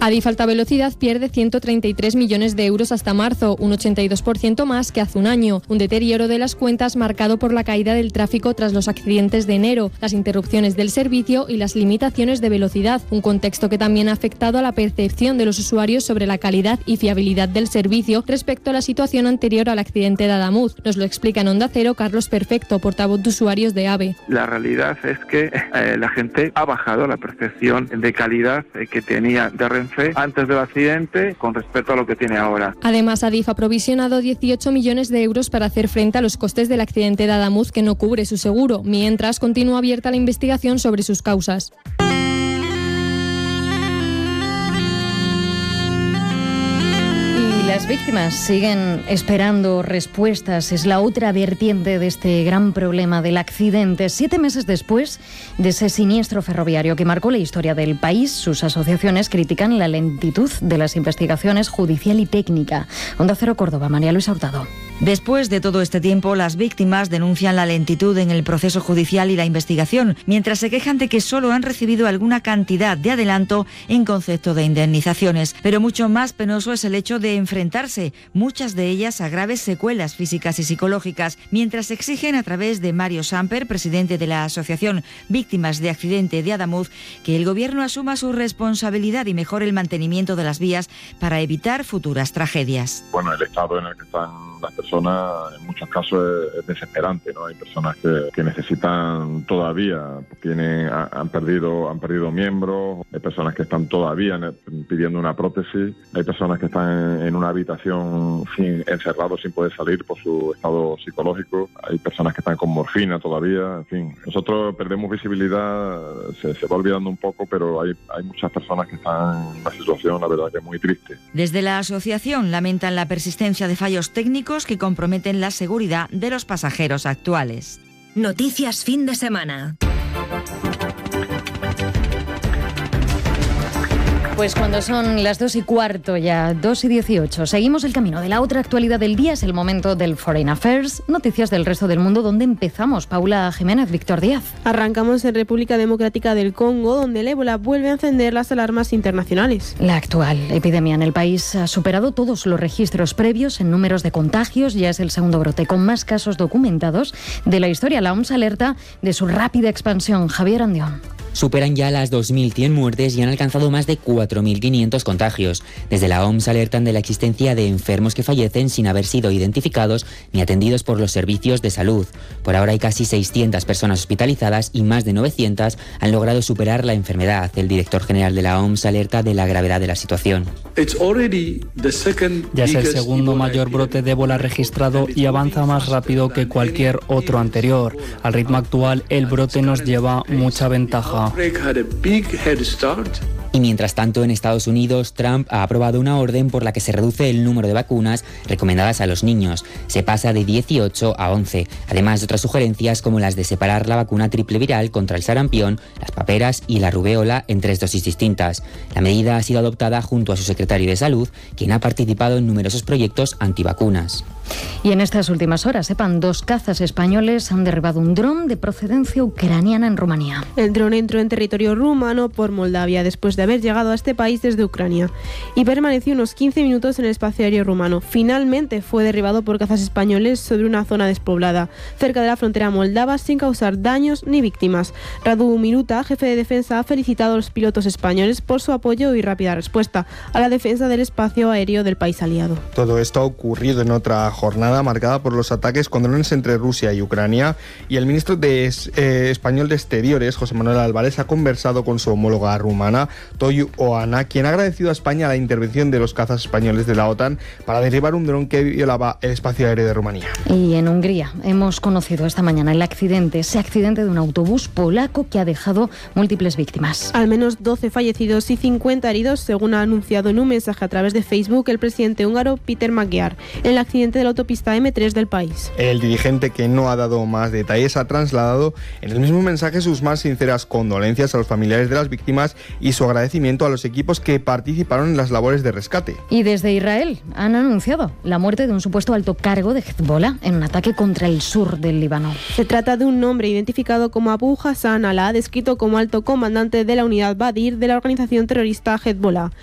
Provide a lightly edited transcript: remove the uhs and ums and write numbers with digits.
Adif Alta Velocidad pierde 133 millones de euros hasta marzo, un 82% más que hace un año. Un deterioro de las cuentas marcado por la caída del tráfico tras los accidentes de enero, las interrupciones del servicio y las limitaciones de velocidad. Un contexto que también ha afectado a la percepción de los usuarios sobre la calidad y fiabilidad del servicio respecto a la situación anterior al accidente de Adamuz. Nos lo explica en Onda Cero Carlos Perfecto, portavoz de usuarios de AVE. La realidad es que la gente ha bajado la percepción de calidad que tenía de Renfe antes del accidente con respecto a lo que tiene ahora. Además, Adif ha provisionado 18 millones de euros para hacer frente a los costes del accidente de Adamuz que no cubre su seguro, mientras continúa abierta la investigación sobre sus causas. Las víctimas siguen esperando respuestas. Es la otra vertiente de este gran problema del accidente. 7 meses después de ese siniestro ferroviario que marcó la historia del país, sus asociaciones critican la lentitud de las investigaciones judicial y técnica. Onda Cero Córdoba, María Luisa Hurtado. Después de todo este tiempo, las víctimas denuncian la lentitud en el proceso judicial y la investigación, mientras se quejan de que solo han recibido alguna cantidad de adelanto en concepto de indemnizaciones. Pero mucho más penoso es el hecho de enfrentarse, muchas de ellas a graves secuelas físicas y psicológicas, mientras exigen a través de Mario Samper, presidente de la Asociación Víctimas de Accidente de Adamuz, que el Gobierno asuma su responsabilidad y mejore el mantenimiento de las vías para evitar futuras tragedias. Bueno, el estado en el que están las personas en muchos casos es desesperante, ¿no? Hay personas que necesitan todavía, han perdido miembros, hay personas que están todavía pidiendo una prótesis, hay personas que están en una habitación encerrados sin poder salir por su estado psicológico, hay personas que están con morfina todavía, en fin. Nosotros perdemos visibilidad, se va olvidando un poco, pero hay muchas personas que están en una situación, la verdad, que es muy triste. Desde la asociación lamentan la persistencia de fallos técnicos que comprometen la seguridad de los pasajeros actuales. Noticias fin de semana. Pues cuando son las 2:15 ya, 2:18, seguimos el camino de la otra actualidad del día. Es el momento del Foreign Affairs, noticias del resto del mundo. ¿Dónde empezamos? Paula Jiménez, Víctor Díaz. Arrancamos en República Democrática del Congo, donde el ébola vuelve a encender las alarmas internacionales. La actual epidemia en el país ha superado todos los registros previos en números de contagios. Ya es el segundo brote con más casos documentados de la historia. La OMS alerta de su rápida expansión. Javier Andión. Superan ya las 2.100 muertes y han alcanzado más de 4.500 contagios. Desde la OMS alertan de la existencia de enfermos que fallecen sin haber sido identificados ni atendidos por los servicios de salud. Por ahora hay casi 600 personas hospitalizadas y más de 900 han logrado superar la enfermedad. El director general de la OMS alerta de la gravedad de la situación. Ya es el segundo mayor brote de ébola registrado y avanza más rápido que cualquier otro anterior. Al ritmo actual, el brote nos lleva mucha ventaja. Y mientras tanto, en Estados Unidos, Trump ha aprobado una orden por la que se reduce el número de vacunas recomendadas a los niños. Se pasa de 18 a 11, además de otras sugerencias como las de separar la vacuna triple viral contra el sarampión, las paperas y la rubeola en 3 dosis distintas. La medida ha sido adoptada junto a su secretario de Salud, quien ha participado en numerosos proyectos antivacunas. Y en estas últimas horas, 2 cazas españoles han derribado un dron de procedencia ucraniana en Rumanía. El dron entró en territorio rumano por Moldavia después de haber llegado a este país desde Ucrania y permaneció unos 15 minutos en el espacio aéreo rumano. Finalmente fue derribado por cazas españoles sobre una zona despoblada, cerca de la frontera moldava, sin causar daños ni víctimas. Radu Miruta, jefe de defensa, ha felicitado a los pilotos españoles por su apoyo y rápida respuesta a la defensa del espacio aéreo del país aliado. Todo esto ha ocurrido en otra jornada marcada por los ataques con drones entre Rusia y Ucrania, y el ministro español de Exteriores, José Manuel Álvarez, ha conversado con su homóloga rumana, Toiu Oana, quien ha agradecido a España la intervención de los cazas españoles de la OTAN para derribar un dron que violaba el espacio aéreo de Rumanía. Y en Hungría hemos conocido esta mañana ese accidente de un autobús polaco que ha dejado múltiples víctimas. Al menos 12 fallecidos y 50 heridos, según ha anunciado en un mensaje a través de Facebook el presidente húngaro Péter Magyar, en el accidente de la autopista M3 del país. El dirigente, que no ha dado más detalles, ha trasladado en el mismo mensaje sus más sinceras condolencias a los familiares de las víctimas y su agradecimiento a los equipos que participaron en las labores de rescate. Y desde Israel han anunciado la muerte de un supuesto alto cargo de Hezbollah en un ataque contra el sur del Líbano. Se trata de un hombre identificado como Abu Hassan Alá, descrito como alto comandante de la unidad Badir de la organización terrorista Hezbollah.